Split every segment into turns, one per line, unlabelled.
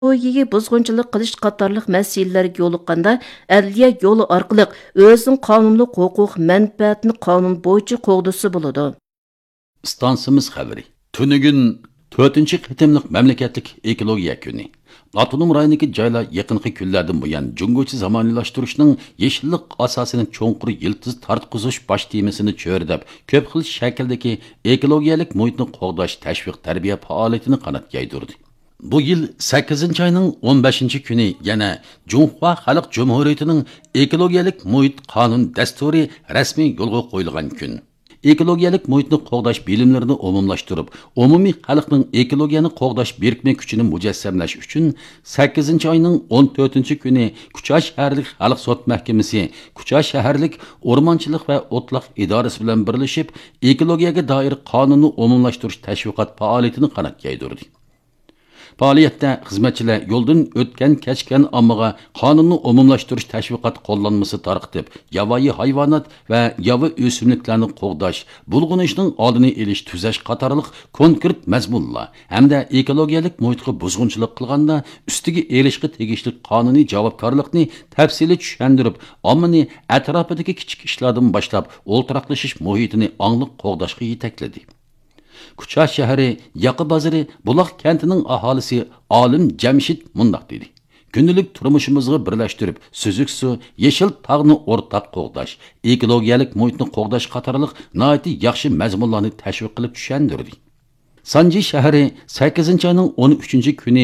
ekologiyaga buzg'unchilik qilish qatorliq masalalarga yo'liqqanda adliya yo'li orqali o'zining qonunli huquq manfaatini qonun bo'yicha qo'g'disi bo'ladi.
Stansimiz xabari. Tunigun 4-chi qitimliq mamlakatlik ekologiya kuni. Avtonom rayonidagi joylar yaqinqi kunlardan buyon jungochi zamonaylashtirishning yeshillik asosini cho'nqur yiltiz tartqizish bosh temasini cho'rdab, ko'p xil shakldagi ekologiyalik muhitni qo'g'dash tashviq tarbiya faoliyatini qanotga yaydirdi. Bu yil 8-oyning 15-kuni yana Junhua Xalq Jumhuriyatining ekologiyalik muhit qonun dasturi rasmiy yo'lga qo'yilgan kun. Ekologiyalik muhitni qo'g'dash bilimlarini umumlashtirib, umumiy xalqning ekologiyani qo'g'dash birikma kuchini mujassamlash uchun 8-oyning 14-kuni Kucha shaharlik xalq sud mahkamasi, Kucha shaharlik o'rmonchilik va o'tliq idorasi bilan birlashib, ekologiyaga doir qonunni umumlashtirish tashviqot faoliyatini qanotga yaydirdi. Faoliyatda xizmatchilar yo'ldan o'tgan kechgan ommaga qonunni umumlashtirish tashviqot qo'llanmasi tarqitib, yovvoyi hayvonot va yovvoyi o'simliklarni qo'g'dash, bulg'unishning oldini olish, tuzash qatorliq konkret mazmunlar hamda ekologiyalik muhitga buzg'unchilik qilganda ustiga erishga tegishli qonuniy javobgarlikni tafsili tushuntirib, ommani atrofidagi kichik ishlardan boshlab o'ltiraqlashish muhitini onglik qo'g'dashga yetakladi. Kucha shahri, Yaqi bozori, Buloq kentining aholisi Olim Jamshid mundaq dedi. Günlük turmushimizga birlashtirib, suzuk suv, yeshil tog'ni o'rtaq qo'g'dash, ekologiyalik muhitni qo'g'dash qatorliq nihoyat yaxshi mazmunlarni tashviq qilib tushuntirdi. Sanji shahri 8-oyning 13-kuni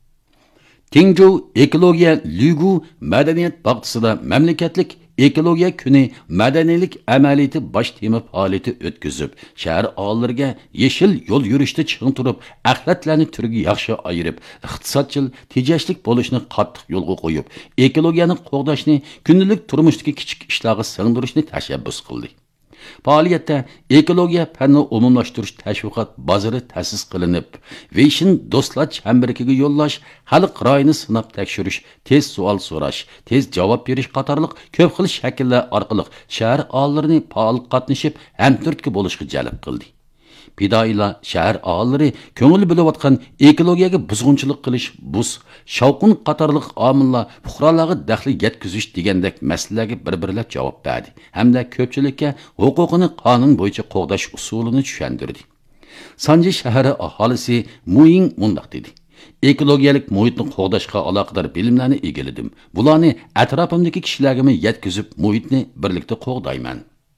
Tingzhou ekologiya Ligu madaniyat bog'chisida mamlakatlik ekologiya kuni madaniylik amaliyati bosh tema faoliyati o'tkazib, shahar aholiga yeshil yo'l yurishda chiqin turib, axlatlarni turga yaxshi ayirib, iqtisodchil, tejashlik bo'lishni qattiq yo'lga qo'yib, ekologiyani qo'g'dashni, kundalik turmushdagi kichik ishlarga singdirishni tashabbus qildi. Faoliyatda ekologiya fanni umumlashtirish tashviqot bozori ta'sis qilinib, Vision do'stlar chambiriga yo'llash, xalq rayini sinab tekshirish, tez savol so'rash, tez javob berish qatorliq ko'p xil shakllar orqali shahar aholilarini faol qatnashib, hamturtki bo'lishga jalb qildi. Fidoilar shahar aholilari ko'ngil bilayotgan ekologiyaga buzg'unchilik qilish, buz, shavqin qatorliq omillar fuqarolarga daxli yetkazish degandek masalalarga bir-birlab javob berdi hamda ko'pchilikka huquqini qonun bo'yicha qo'g'dash usulini tushuntirdi. Sanji shahri aholisi Muying mundaq dedi. Ekologiyalik muhitni qo'g'dashga aloqador bilimlarni egalladim. Bularni atrofimdagi kishilarga yetkazib, muhitni birlikda qo'g'dayman.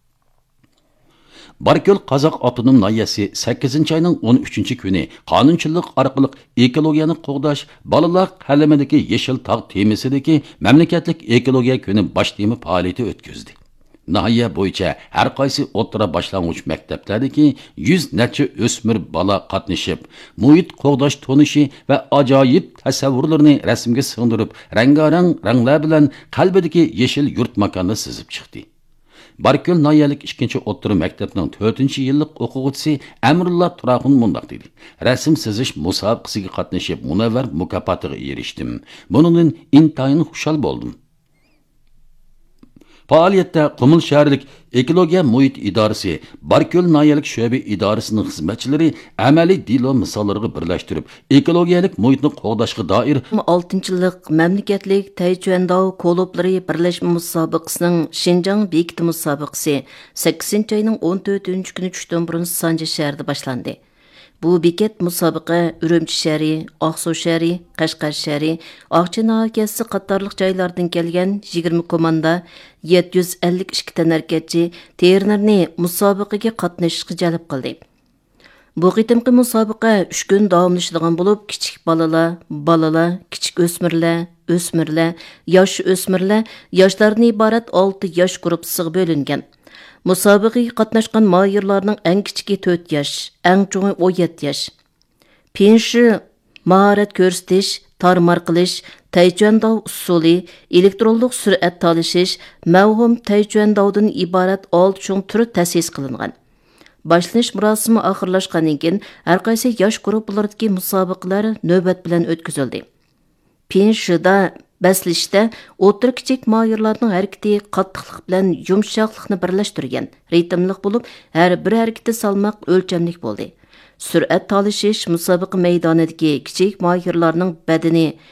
Barko'l Qozoq avtonom noyasi 8-oyning 13-kuni qonunchilik orqali ekologiyani qo'g'dash bolalar qalamidagi yeshil tog' temasidagi mamlakatlik ekologiya kuni bosh tema faoliyati o'tkazdi. Nahiya bo'yicha har qaysi o'rta boshlang'ich maktablardagi 100 necha o'smir bola qatnashib, muhit qo'g'dash tonishi va ajoyib tasavvurlarni rasmga singdirib, rangarang ranglar bilan qalbidagi yeshil yurt makonni sizib chiqdi. Barko'l noyalik 2-o'rta maktabning 4-yillik o'quvchisi Amrulla Turaqun mundaq dedi. Rasm sizish musobaqasiga qatnashib, munavvar mukofotiga erishdim. Buningdan intayin xushal bo'ldim. Faoliyatda Qumul shaharlik ekologiya muhit idorasi, Barko'l noyalik sho'ba idorasining xizmatchilari amaliy dilo misollariga birlashtirib, ekologiyalik muhitni qo'g'dashga doir
6-yillik mamlakatlik Taychuandao klublari birlashma musobaqasining Xinjiang bekiti musobaqasi 8-oyning 14-kuni tushdan burun Sanji shahrida boshlandi. Bu bekat musobaqa Urumchi shahri, Oqsuv shahri, Qashqar shahri, Oqchi nahiyasi qatorliq joylardan kelgan 20 komanda 752 tan harakatchi ternerni musobaqaga qatnashishga jalb qildi. Bu qitimqi musobaqa 3 kun davomlashadigan bo'lib, kichik balalar, kichik o'smirlar, yosh o'smirlar, yoshlardan iborat 6 yosh guruhiga bo'lingan. Musobaqaga qatnashgan mahirlarning eng kichigi 4 yosh, eng cho'ngi 17 yosh. Penshi mahorat ko'rsatish, tarmar qilish, Taychuandao usuli, elektronlik surat talashish, mavhum Taychuandaodan iborat 6 cho'ng turi ta'sis qilingan. Boshlanish murosimi oxirlashgandan keyin har qaysi yosh guruhlardagi musobaqalar navbat bilan o'tkazildi. Penshida Bəslishdə o'tir kichik mahirlarning harakati qattiqlik bilan yumshoqlikni birlashtirgan, ritmlik bo'lib, har bir harakati salmoq o'lchamlik bo'ldi. Sür'at talışış musobaqa maydonidagi kichik mohirlarning badani